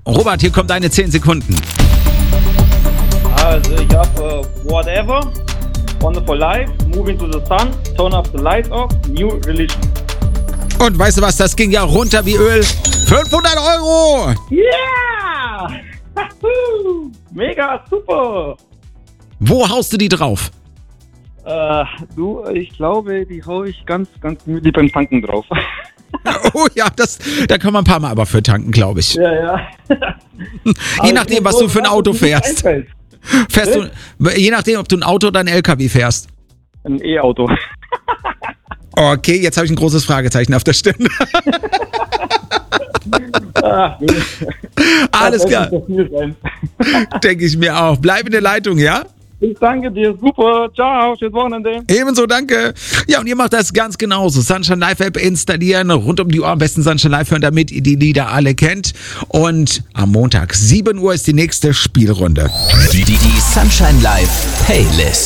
Robert, hier kommt deine 10 Sekunden. Also ich habe Whatever, Wonderful Life, Moving to the Sun, Turn Off the Lights Off, New Religion. Und weißt du was, das ging ja runter wie Öl. 500 €! Yeah! Mega, super! Wo haust du die drauf? Ich glaube, die hau ich ganz gemütlich beim Tanken drauf. Oh ja, da kann man ein paar Mal aber für tanken, glaube ich. Ja. Je nachdem, was du für ein Auto fährst. Je nachdem, ob du ein Auto oder ein LKW fährst. Ein E-Auto. Okay, jetzt habe ich ein großes Fragezeichen auf der Stirn. Alles klar. Denke ich mir auch. Bleib in der Leitung, ja? Ich danke dir, super. Ciao, schönes Wochenende. Ebenso, danke. Ja, und ihr macht das ganz genauso. Sunshine Live App installieren, rund um die Uhr am besten Sunshine Live hören, damit ihr die Lieder alle kennt. Und am Montag, 7 Uhr ist die nächste Spielrunde. Die Sunshine Live Playlist.